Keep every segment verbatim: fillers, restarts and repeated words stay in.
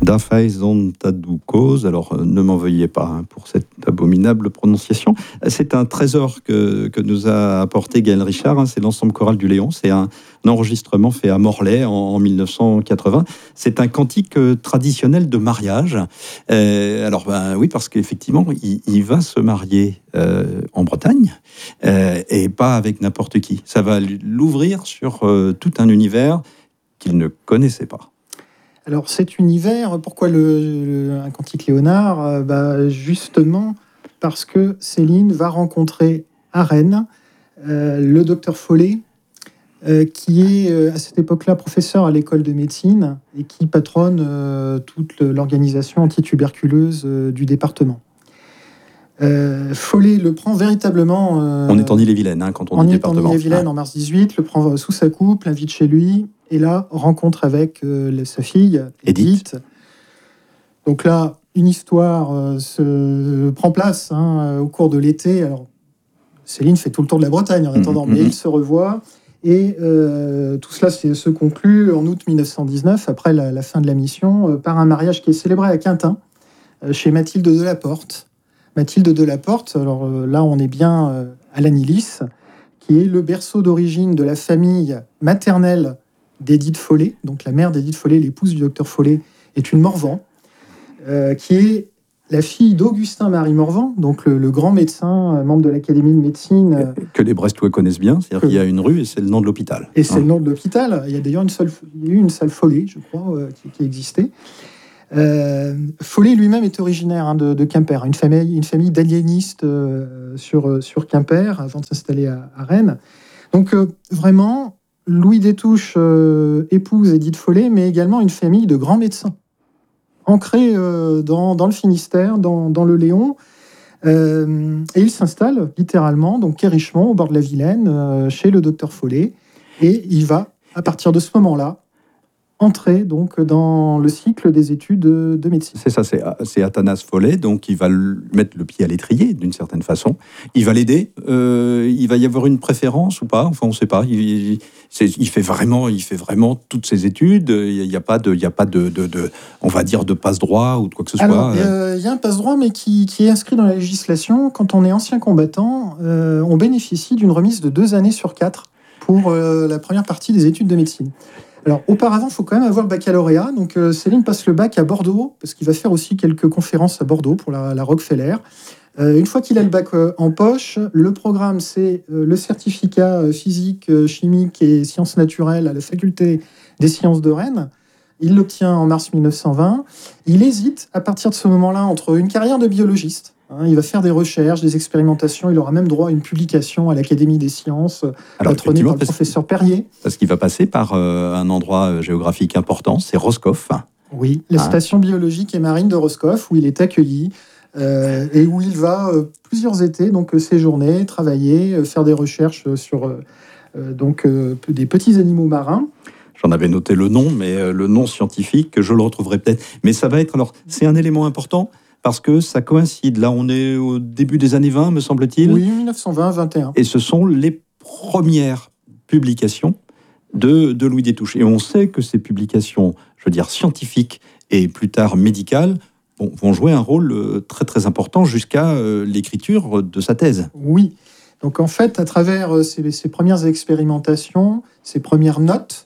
d'Afaizontadoucose. Alors, euh, ne m'en veuillez pas hein, pour cette abominable prononciation. C'est un trésor que, que nous a apporté Gaël Richard. Hein, c'est l'ensemble choral du Léon. C'est un, un enregistrement fait à Morlaix en, en mille neuf cent quatre-vingts. C'est un cantique euh, traditionnel de mariage. Euh, alors, ben, oui, parce qu'effectivement, il, il va se marier euh, en Bretagne euh, et pas avec n'importe qui. Ça va l'ouvrir sur euh, tout un univers qu'il ne connaissait pas. Alors cet univers, pourquoi le, le, un cantique Léonard euh, bah, justement parce que Céline va rencontrer à Rennes euh, le docteur Follet, euh, qui est euh, à cette époque-là professeur à l'école de médecine et qui patronne euh, toute l'organisation antituberculeuse euh, du département. Euh, Follet le prend véritablement... Euh, on est en Ille-et-Vilaine hein, quand on dit département. On est en Ille-et-Vilaine ah. en mars dix-huit, le prend sous sa coupe, l'invite chez lui, et là, rencontre avec euh, sa fille, Edith. Edith. Donc là, une histoire euh, se prend place hein, au cours de l'été. Alors, Céline fait tout le tour de la Bretagne en attendant, mmh, mais mmh. ils se revoient. Et euh, tout cela se conclut en août mille neuf cent dix-neuf, après la, la fin de la mission, euh, par un mariage qui est célébré à Quintin, euh, chez Mathilde Delaporte. Mathilde Delaporte, alors euh, là, on est bien euh, à l'Anilis, qui est le berceau d'origine de la famille maternelle d'Edith Follet, donc la mère d'Edith Follet, l'épouse du docteur Follet, est une Morvan, euh, qui est la fille d'Augustin-Marie Morvan, donc le, le grand médecin, euh, membre de l'Académie de médecine. Euh, que les Brestois connaissent bien, c'est-à-dire que, qu'il y a une rue et c'est le nom de l'hôpital. Et c'est hein. le nom de l'hôpital. Il y a d'ailleurs une seule, il y a eu une salle Follet, je crois, euh, qui, qui existait. Euh, Follet lui-même est originaire hein, de, de Quimper, une famille, une famille d'aliénistes euh, sur, sur Quimper, avant de s'installer à, à Rennes. Donc euh, vraiment... Louis Détouche euh, épouse Edith Follet, mais également une famille de grands médecins, ancrés euh, dans, dans le Finistère, dans, dans le Léon. Euh, et il s'installe littéralement, donc quai Richemont, au bord de la Vilaine, euh, chez le docteur Follet. Et il va, à partir de ce moment-là, entrer donc dans le cycle des études de, de médecine. C'est ça, c'est, c'est Athanas Follet, donc il va le, mettre le pied à l'étrier d'une certaine façon. Il va l'aider. Euh, il va y avoir une préférence ou pas. Enfin, on ne sait pas. Il, c'est, il fait vraiment, il fait vraiment toutes ses études. Il n'y a pas de, il y a pas de, de, de, on va dire de passe droit ou de quoi que ce Alors, soit. Euh, il y a un passe droit, mais qui, qui est inscrit dans la législation. Quand on est ancien combattant, euh, on bénéficie d'une remise de deux années sur quatre pour euh, la première partie des études de médecine. Alors, auparavant, il faut quand même avoir le baccalauréat. Donc, euh, Céline passe le bac à Bordeaux, parce qu'il va faire aussi quelques conférences à Bordeaux pour la, la Rockefeller. Euh, une fois qu'il a le bac euh, en poche, le programme, c'est euh, le certificat euh, physique, euh, chimique et sciences naturelles à la faculté des sciences de Rennes. Il l'obtient en mars mille neuf cent vingt. Il hésite, à partir de ce moment-là, entre une carrière de biologiste. Hein, il va faire des recherches, des expérimentations. Il aura même droit à une publication à l'Académie des sciences, patronnée par le professeur Perrier. Parce qu'il va passer par euh, un endroit géographique important, c'est Roscoff. Oui, la hein. station biologique et marine de Roscoff, où il est accueilli euh, et où il va euh, plusieurs étés donc euh, séjourner, travailler, euh, faire des recherches sur euh, donc euh, des petits animaux marins. J'en avais noté le nom, mais euh, le nom scientifique, je le retrouverai peut-être. Mais ça va être alors, c'est un élément important. Parce que ça coïncide. Là, on est au début des années vingt, me semble-t-il. Oui, mille neuf cent vingt vingt et un. Et ce sont les premières publications de, de Louis Détouche. Et on sait que ces publications, je veux dire, scientifiques et plus tard médicales, bon, vont jouer un rôle très, très important jusqu'à euh, l'écriture de sa thèse. Oui. Donc, en fait, à travers ces, ces premières expérimentations, ces premières notes,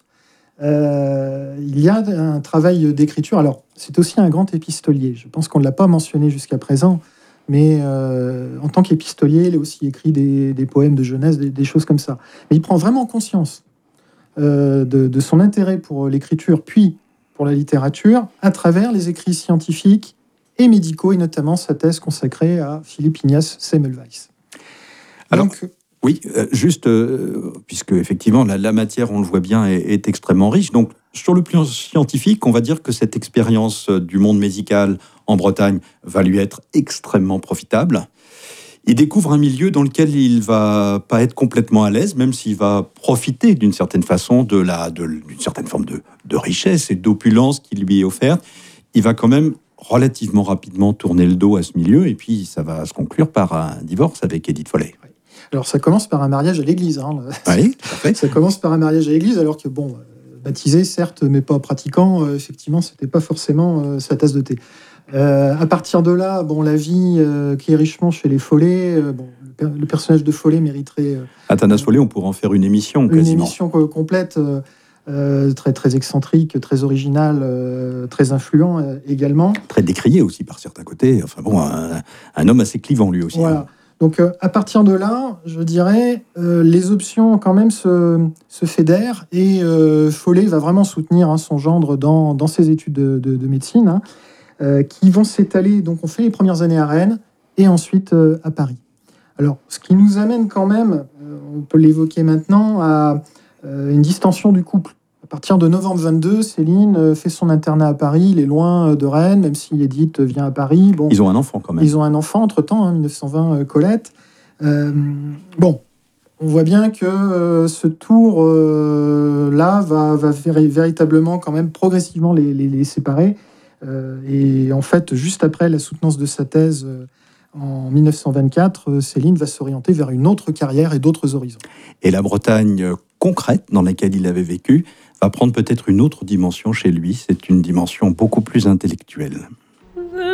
Euh, il y a un travail d'écriture. Alors, c'est aussi un grand épistolier. Je pense qu'on ne l'a pas mentionné jusqu'à présent, mais euh, en tant qu'épistolier, il a aussi écrit des, des poèmes de jeunesse, des, des choses comme ça. Mais il prend vraiment conscience euh, de, de son intérêt pour l'écriture, puis pour la littérature, à travers les écrits scientifiques et médicaux, et notamment sa thèse consacrée à Philippe Ignace Semmelweis. Alors, Donc, oui, euh, juste, euh, puisque effectivement la, la matière, on le voit bien, est, est extrêmement riche. Donc, sur le plan scientifique, on va dire que cette expérience du monde médical en Bretagne va lui être extrêmement profitable. Il découvre un milieu dans lequel il va pas être complètement à l'aise, même s'il va profiter d'une certaine façon de la, de, d'une certaine forme de, de richesse et d'opulence qui lui est offerte. Il va quand même relativement rapidement tourner le dos à ce milieu, et puis ça va se conclure par un divorce avec Edith Follet. Alors, ça commence par un mariage à l'église. Hein. Oui, tout à fait. Ça commence par un mariage à l'église, alors que, bon, baptisé, certes, mais pas pratiquant. Euh, effectivement, c'était pas forcément euh, sa tasse de thé. Euh, à partir de là, bon, la vie euh, qui est richement chez les Follet, euh, bon, le, per- le personnage de Follet mériterait... Euh, Athanas Follet, on pourrait en faire une émission, une quasiment. émission co- complète, euh, euh, très, très excentrique, très originale, euh, très influent euh, également. Très décrié aussi par certains côtés. Enfin bon, un, un homme assez clivant lui aussi. Voilà. Hein. Donc euh, à partir de là, je dirais, euh, les options quand même se, se fédèrent et euh, Follet va vraiment soutenir hein, son gendre dans, dans ses études de, de, de médecine, hein, euh, qui vont s'étaler. Donc on fait les premières années à Rennes et ensuite euh, à Paris. Alors ce qui nous amène quand même, euh, on peut l'évoquer maintenant, à euh, une distension du couple. À partir de novembre vingt-deux, Céline euh, fait son internat à Paris, il est loin de Rennes, même si Édith vient à Paris. Bon, ils ont un enfant quand même. Ils ont un enfant entre-temps, hein, mille neuf cent vingt, euh, Colette. Euh, bon, on voit bien que euh, ce tour-là euh, va, va véri- véritablement quand même progressivement les, les, les séparer. Euh, et en fait, juste après la soutenance de sa thèse euh, en mille neuf cent vingt-quatre, euh, Céline va s'orienter vers une autre carrière et d'autres horizons. Et la Bretagne concrète dans laquelle il avait vécu va prendre peut-être une autre dimension chez lui. C'est une dimension beaucoup plus intellectuelle.